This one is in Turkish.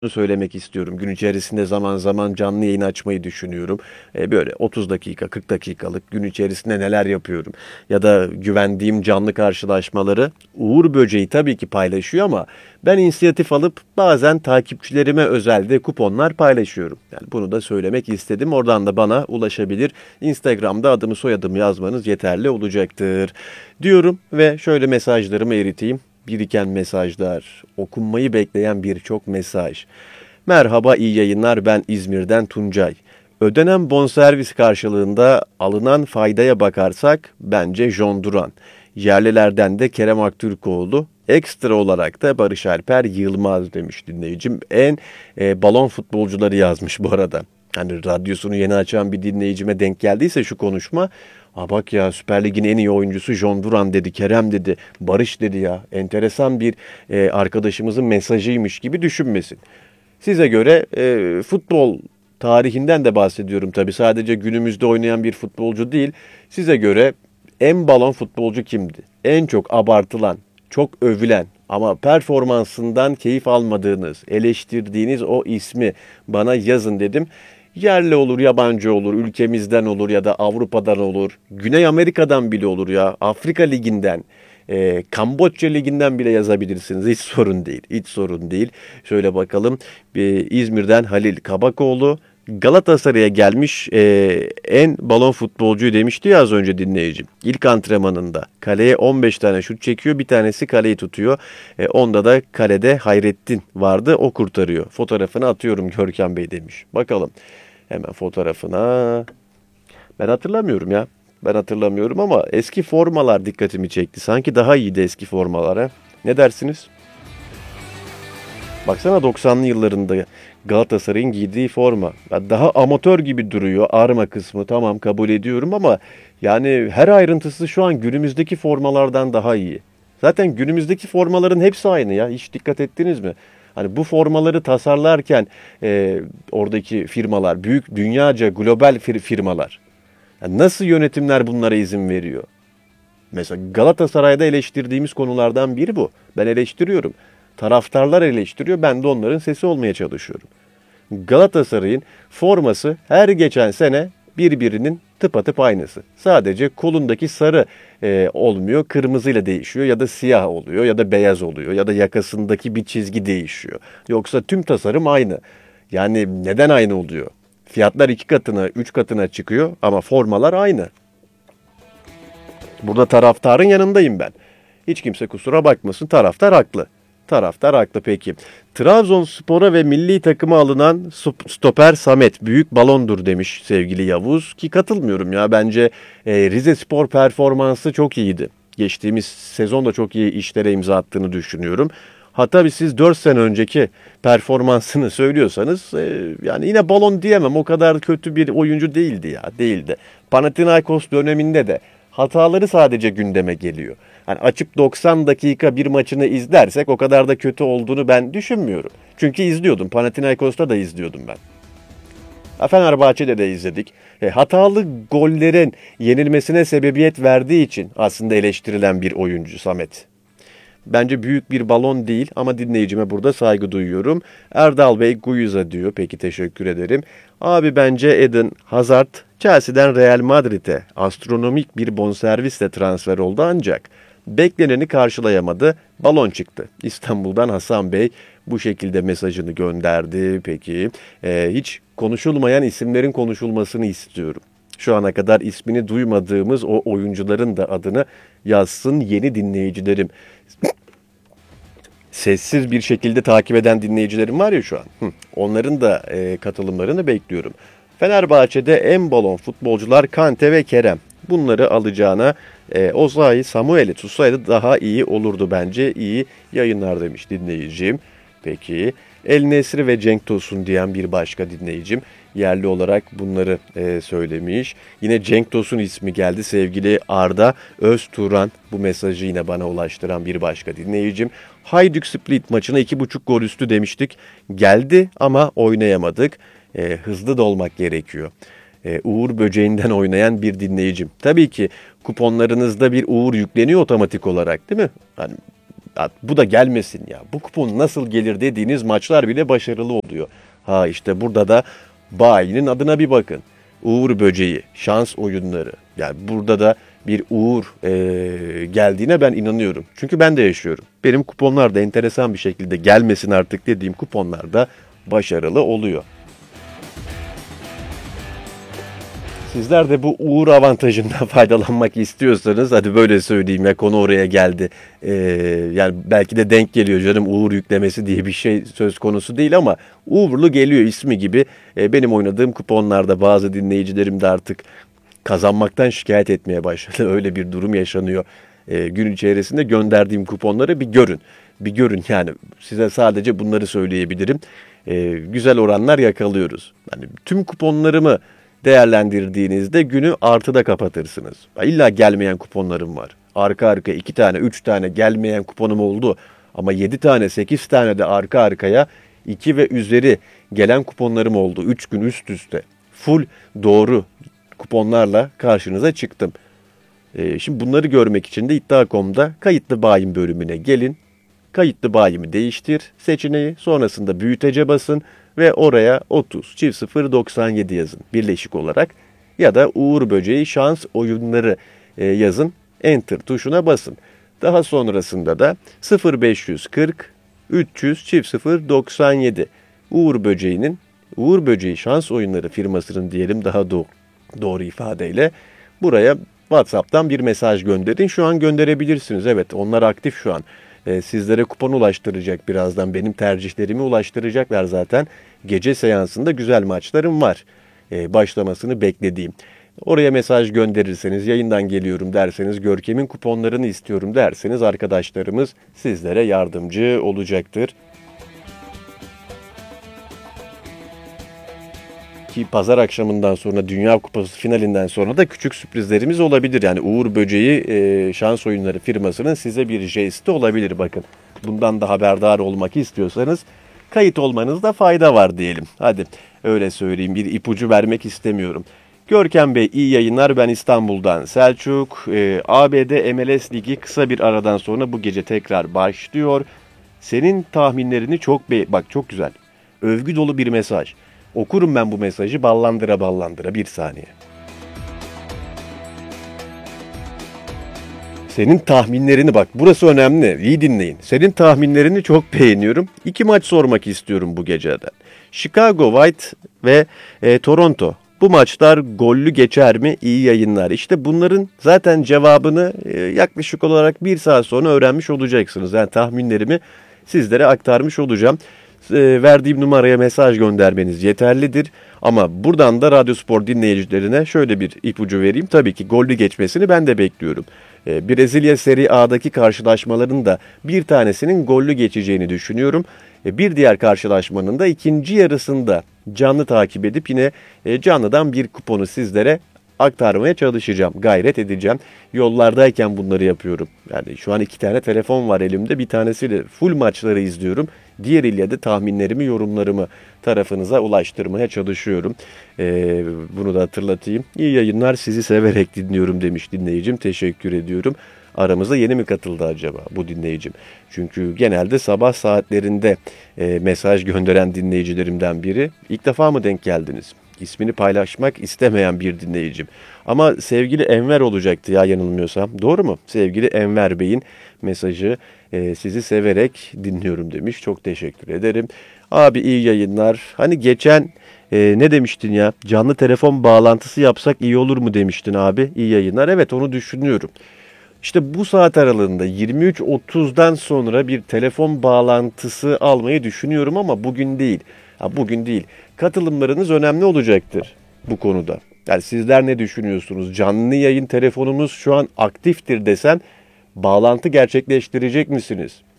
söylemek istiyorum. Gün içerisinde zaman zaman canlı yayın açmayı düşünüyorum. Böyle 30 dakika, 40 dakikalık gün içerisinde neler yapıyorum. Ya da güvendiğim canlı karşılaşmaları Uğur Böceği tabii ki paylaşıyor ama ben inisiyatif alıp bazen takipçilerime özel de kuponlar paylaşıyorum. Yani bunu da söylemek istedim. Oradan da bana ulaşabilir. Instagram'da adımı soyadımı yazmanız yeterli olacaktır. Diyorum ve şöyle mesajlarımı eriteyim. Biriken mesajlar, okunmayı bekleyen birçok mesaj. Merhaba, iyi yayınlar. Ben İzmir'den Tuncay. Ödenen bonservis karşılığında alınan faydaya bakarsak bence John Duran. Yerlilerden de Kerem Aktürkoğlu. Ekstra olarak da Barış Alper Yılmaz demiş dinleyicim. Balon futbolcuları yazmış bu arada. Hani radyosunu yeni açan bir dinleyicime denk geldiyse şu konuşma. Ha bak ya, Süper Lig'in en iyi oyuncusu John Duran dedi, Kerem dedi, Barış dedi ya. Enteresan bir arkadaşımızın mesajıymış gibi düşünmesin. Size göre futbol tarihinden de bahsediyorum tabii. Sadece günümüzde oynayan bir futbolcu değil. Size göre en balon futbolcu kimdi? En çok abartılan, çok övülen ama performansından keyif almadığınız, eleştirdiğiniz o ismi bana yazın dedim. Yerli olur, yabancı olur, ülkemizden olur ya da Avrupa'dan olur. Güney Amerika'dan bile olur ya, Afrika Ligi'nden. Kamboçya Ligi'nden bile yazabilirsiniz. Hiç sorun değil. Hiç sorun değil. Şöyle bakalım. İzmir'den Halil Kabakoğlu. Galatasaray'a gelmiş en balon futbolcuyu demişti ya az önce dinleyicim. İlk antrenmanında kaleye 15 tane şut çekiyor. Bir tanesi kaleyi tutuyor. Onda da kalede Hayrettin vardı. O kurtarıyor. Fotoğrafını atıyorum Görkem Bey demiş. Bakalım. Hemen fotoğrafına. Ben hatırlamıyorum ya. Ben hatırlamıyorum ama eski formalar dikkatimi çekti. Sanki daha iyiydi eski formalara. Ne dersiniz? Baksana 90'lı yıllarında Galatasaray'ın giydiği forma. Ya daha amatör gibi duruyor. Arma kısmı tamam, kabul ediyorum ama yani her ayrıntısı şu an günümüzdeki formalardan daha iyi. Zaten günümüzdeki formaların hepsi aynı ya. Hiç dikkat ettiniz mi? Hani bu formaları tasarlarken oradaki firmalar, büyük dünyaca global firmalar. Ya nasıl yönetimler bunlara izin veriyor? Mesela Galatasaray'da eleştirdiğimiz konulardan biri bu. Ben eleştiriyorum. Taraftarlar eleştiriyor. Ben de onların sesi olmaya çalışıyorum. Galatasaray'ın forması her geçen sene birbirinin tıpatıp aynısı. Sadece kolundaki sarı olmuyor, kırmızıyla değişiyor ya da siyah oluyor ya da beyaz oluyor ya da yakasındaki bir çizgi değişiyor. Yoksa tüm tasarım aynı. Yani neden aynı oluyor? Fiyatlar 2 katına, 3 katına çıkıyor ama formalar aynı. Burada taraftarın yanındayım ben. Hiç kimse kusura bakmasın, taraftar haklı. Taraftar haklı peki. Trabzonspor'a ve milli takıma alınan stoper Samet büyük balondur demiş sevgili Yavuz. Ki katılmıyorum ya, bence Rizespor performansı çok iyiydi. Geçtiğimiz sezon da çok iyi işlere imza attığını düşünüyorum. Hatta siz 4 sene önceki performansını söylüyorsanız yani yine balon diyemem, o kadar kötü bir oyuncu değildi ya, değildi. Panathinaikos döneminde de hataları sadece gündeme geliyor. Hani açıp 90 dakika bir maçını izlersek o kadar da kötü olduğunu ben düşünmüyorum. Çünkü izliyordum. Panathinaikos'ta da izliyordum ben. Fenerbahçe'de de izledik. Hatalı gollerin yenilmesine sebebiyet verdiği için aslında eleştirilen bir oyuncu Samet. Bence büyük bir balon değil ama dinleyicime burada saygı duyuyorum. Erdal Bey Guiza diyor. Peki, teşekkür ederim. Abi bence Eden Hazard Chelsea'den Real Madrid'e astronomik bir bonservisle transfer oldu ancak bekleneni karşılayamadı. Balon çıktı. İstanbul'dan Hasan Bey bu şekilde mesajını gönderdi. Peki hiç konuşulmayan isimlerin konuşulmasını istiyorum. Şu ana kadar ismini duymadığımız o oyuncuların da adını yazsın yeni dinleyicilerim. Sessiz bir şekilde takip eden dinleyicilerim var ya şu an. Onların da katılımlarını bekliyorum. Fenerbahçe'de en balon futbolcular Kante ve Kerem. Bunları alacağına Osayi Samuel'i tutsaydı daha iyi olurdu bence. İyi yayınlar demiş dinleyicim. Peki El Nesri ve Cenk Tosun diyen bir başka dinleyicim yerli olarak bunları söylemiş. Yine Cenk Tosun ismi geldi, sevgili Arda Özturan bu mesajı yine bana ulaştıran bir başka dinleyicim. Hajduk Split maçına 2,5 gol üstü demiştik. Geldi ama oynayamadık. Hızlı da olmak gerekiyor. Uğur Böceği'nden oynayan bir dinleyicim. Tabii ki kuponlarınızda bir uğur yükleniyor otomatik olarak, değil mi? Hani Ya bu da gelmesin ya. Bu kupon nasıl gelir dediğiniz maçlar bile başarılı oluyor. Ha işte burada da bayinin adına bir bakın. Uğur böceği, şans oyunları. Yani burada da bir uğur geldiğine ben inanıyorum. Çünkü ben de yaşıyorum. Benim kuponlar da enteresan bir şekilde gelmesin artık dediğim kuponlar da başarılı oluyor. Sizler de bu uğur avantajından faydalanmak istiyorsanız hadi böyle söyleyeyim ya konu oraya geldi. Ee, Yani belki de denk geliyor canım uğur yüklemesi diye bir şey söz konusu değil ama uğurlu geliyor ismi gibi. Benim oynadığım kuponlarda bazı dinleyicilerim de artık kazanmaktan şikayet etmeye başladı. Öyle bir durum yaşanıyor. Gün içerisinde gönderdiğim kuponları bir görün. Bir görün yani size sadece bunları söyleyebilirim. Güzel oranlar yakalıyoruz. Yani tüm kuponlarımı değerlendirdiğinizde günü artıda kapatırsınız. İlla gelmeyen kuponlarım var. Arka arkaya 2 tane 3 tane gelmeyen kuponum oldu. Ama 7 tane 8 tane de arka arkaya 2 ve üzeri gelen kuponlarım oldu. 3 gün üst üste. Full doğru kuponlarla karşınıza çıktım. Şimdi bunları görmek için de iddia.com'da kayıtlı bayim bölümüne gelin. Kayıtlı bayimi değiştir seçeneği. Sonrasında büyütece basın ve oraya 30 çift 0 97 yazın birleşik olarak. Ya da Uğur Böceği şans oyunları yazın. Enter tuşuna basın. Daha sonrasında da 0540 300 çift 0 97 Uğur Böceği şans oyunları firmasının diyelim daha doğru ifadeyle buraya WhatsApp'tan bir mesaj gönderin. Şu an gönderebilirsiniz. Evet onlar aktif şu an. Sizlere kupon ulaştıracak birazdan. Benim tercihlerimi ulaştıracaklar zaten. Gece seansında güzel maçlarım var. Başlamasını beklediğim. Oraya mesaj gönderirseniz, yayından geliyorum derseniz, Görkem'in kuponlarını istiyorum derseniz arkadaşlarımız sizlere yardımcı olacaktır. Ki pazar akşamından sonra Dünya Kupası finalinden sonra da küçük sürprizlerimiz olabilir. Yani Uğur Böceği şans oyunları firmasının size bir jesti olabilir bakın. Bundan da haberdar olmak istiyorsanız kayıt olmanızda fayda var diyelim. Hadi öyle söyleyeyim bir ipucu vermek istemiyorum. Görkem Bey iyi yayınlar ben İstanbul'dan Selçuk. ABD MLS Ligi kısa bir aradan sonra bu gece tekrar başlıyor. Senin tahminlerini bak çok güzel. Övgü dolu bir mesaj. Okurum ben bu mesajı ballandıra ballandıra bir saniye. Senin tahminlerini bak burası önemli iyi dinleyin. Senin tahminlerini çok beğeniyorum. 2 maç sormak istiyorum bu geceden. Chicago White ve Toronto. Bu maçlar gollü geçer mi? İyi yayınlar. İşte bunların zaten cevabını yaklaşık olarak 1 saat sonra öğrenmiş olacaksınız. Yani tahminlerimi sizlere aktarmış olacağım. Verdiğim numaraya mesaj göndermeniz yeterlidir. Ama buradan da Radyospor dinleyicilerine şöyle bir ipucu vereyim. Tabii ki gollü geçmesini ben de bekliyorum. Brezilya Serie A'daki karşılaşmaların da bir tanesinin gollü geçeceğini düşünüyorum. Bir diğer karşılaşmanın da ikinci yarısında canlı takip edip yine canlıdan bir kuponu sizlere aktarmaya çalışacağım. Gayret edeceğim. Yollardayken bunları yapıyorum. Yani şu an 2 tane telefon var elimde. Bir tanesiyle full maçları izliyorum. Diğeriyle de tahminlerimi, yorumlarımı tarafınıza ulaştırmaya çalışıyorum. Bunu da hatırlatayım. İyi yayınlar sizi severek dinliyorum demiş dinleyicim. Teşekkür ediyorum. Aramıza yeni mi katıldı acaba bu dinleyicim? Çünkü genelde sabah saatlerinde mesaj gönderen dinleyicilerimden biri. İlk defa mı denk geldiniz? İsmini paylaşmak istemeyen bir dinleyicim. Ama sevgili Enver olacaktı ya yanılmıyorsam. Doğru mu? Sevgili Enver Bey'in mesajı sizi severek dinliyorum demiş. Çok teşekkür ederim. Abi iyi yayınlar. Hani geçen ne demiştin ya? Canlı telefon bağlantısı yapsak iyi olur mu demiştin abi. İyi yayınlar. Evet onu düşünüyorum. İşte bu saat aralığında 23.30'dan sonra bir telefon bağlantısı almayı düşünüyorum ama bugün değil. Bugün değil. Katılımlarınız önemli olacaktır bu konuda. Yani sizler ne düşünüyorsunuz? Canlı yayın telefonumuz şu an aktiftir desem bağlantı gerçekleştirecek misiniz?